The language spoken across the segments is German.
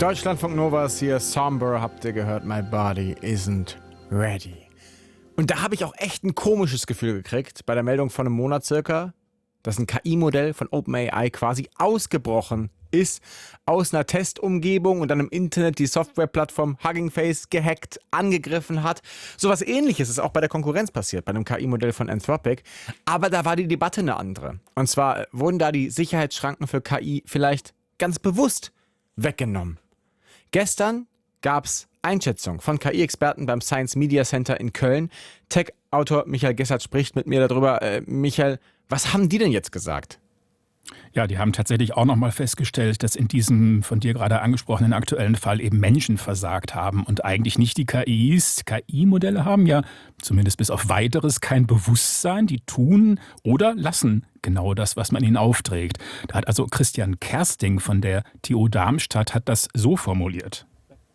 Deutschlandfunk Novas hier, Somber, habt ihr gehört, My Body Isn't Ready. Und da habe ich auch echt ein komisches Gefühl gekriegt bei der Meldung von einem Monat circa, dass ein KI-Modell von OpenAI quasi ausgebrochen ist aus einer Testumgebung und dann im Internet die Softwareplattform Hugging Face gehackt, angegriffen hat. Sowas Ähnliches ist auch bei der Konkurrenz passiert, bei einem KI-Modell von Anthropic. Aber da war die Debatte eine andere. Und zwar wurden da die Sicherheitsschranken für KI vielleicht ganz bewusst weggenommen. Gestern gab es Einschätzung von KI-Experten beim Science Media Center in Köln. Tech-Autor Michael Gessert spricht mit mir darüber. Michael, was haben die denn jetzt gesagt? Ja, die haben tatsächlich auch nochmal festgestellt, dass in diesem von dir gerade angesprochenen aktuellen Fall eben Menschen versagt haben und eigentlich nicht die KIs. KI-Modelle haben ja zumindest bis auf Weiteres kein Bewusstsein. Die tun oder lassen genau das, was man ihnen aufträgt. Da hat also Christian Kersting von der TU Darmstadt hat das so formuliert.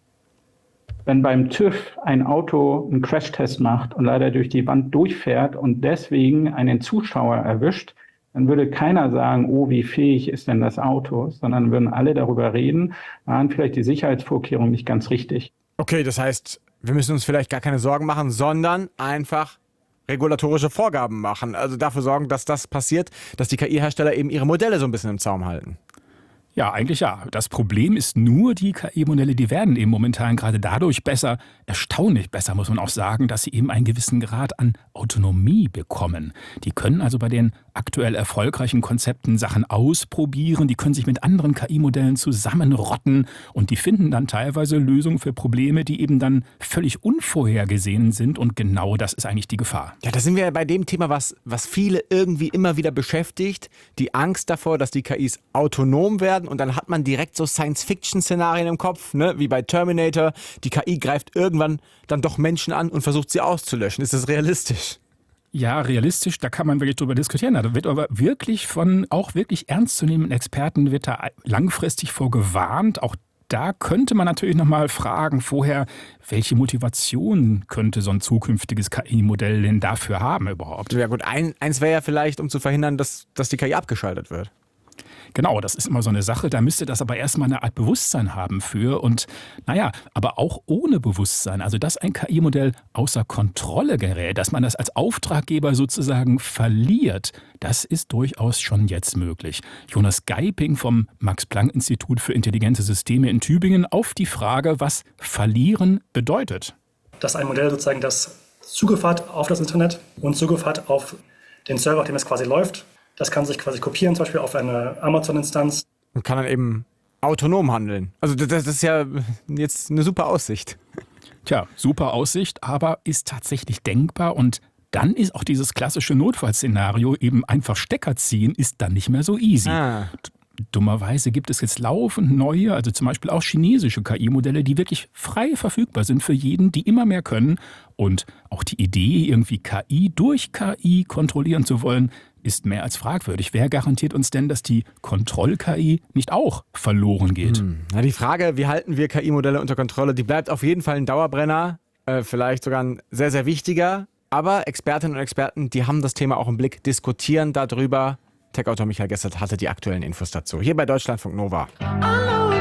Wenn beim TÜV ein Auto einen Crashtest macht und leider durch die Wand durchfährt und deswegen einen Zuschauer erwischt, dann würde keiner sagen, oh, wie fähig ist denn das Auto, sondern würden alle darüber reden, waren vielleicht die Sicherheitsvorkehrungen nicht ganz richtig. Okay, das heißt, wir müssen uns vielleicht gar keine Sorgen machen, sondern einfach regulatorische Vorgaben machen. Also dafür sorgen, dass das passiert, dass die KI-Hersteller eben ihre Modelle so ein bisschen im Zaum halten. Ja, eigentlich ja. Das Problem ist nur, die KI-Modelle, die werden eben momentan gerade dadurch besser, erstaunlich besser, muss man auch sagen, dass sie eben einen gewissen Grad an Autonomie bekommen. Die können also bei den aktuell erfolgreichen Konzepten Sachen ausprobieren, die können sich mit anderen KI-Modellen zusammenrotten und die finden dann teilweise Lösungen für Probleme, die eben dann völlig unvorhergesehen sind und genau das ist eigentlich die Gefahr. Ja, da sind wir ja bei dem Thema, was viele irgendwie immer wieder beschäftigt, die Angst davor, dass die KIs autonom werden. Und dann hat man direkt so Science-Fiction-Szenarien im Kopf, ne? Wie bei Terminator. Die KI greift irgendwann dann doch Menschen an und versucht sie auszulöschen. Ist das realistisch? Ja, realistisch, da kann man wirklich drüber diskutieren. Da wird aber wirklich von auch wirklich ernstzunehmenden Experten wird da langfristig vor gewarnt. Auch da könnte man natürlich nochmal fragen vorher, welche Motivation könnte so ein zukünftiges KI-Modell denn dafür haben überhaupt? Ja gut, eins wäre ja vielleicht, um zu verhindern, dass die KI abgeschaltet wird. Genau, das ist immer so eine Sache, da müsste das aber erstmal eine Art Bewusstsein haben für und naja, aber auch ohne Bewusstsein, also dass ein KI-Modell außer Kontrolle gerät, dass man das als Auftraggeber sozusagen verliert, das ist durchaus schon jetzt möglich. Jonas Geiping vom Max-Planck-Institut für intelligente Systeme in Tübingen auf die Frage, was verlieren bedeutet. Dass ein Modell sozusagen das Zugriff hat auf das Internet und Zugriff hat auf den Server, auf dem es quasi läuft. Das kann sich quasi kopieren, zum Beispiel auf eine Amazon-Instanz. Und kann dann eben autonom handeln. Also das ist ja jetzt eine super Aussicht. Tja, super Aussicht, aber ist tatsächlich denkbar und dann ist auch dieses klassische Notfallszenario eben einfach Stecker ziehen, ist dann nicht mehr so easy. Dummerweise gibt es jetzt laufend neue, also zum Beispiel auch chinesische KI-Modelle, die wirklich frei verfügbar sind für jeden, die immer mehr können. Und auch die Idee, irgendwie KI durch KI kontrollieren zu wollen, ist mehr als fragwürdig. Wer garantiert uns denn, dass die Kontroll-KI nicht auch verloren geht? Na, die Frage, wie halten wir KI-Modelle unter Kontrolle, die bleibt auf jeden Fall ein Dauerbrenner, vielleicht sogar ein sehr, sehr wichtiger. Aber Expertinnen und Experten, die haben das Thema auch im Blick, diskutieren darüber. Tech-Autor Michael Gessert hatte die aktuellen Infos dazu. Hier bei Deutschlandfunk Nova.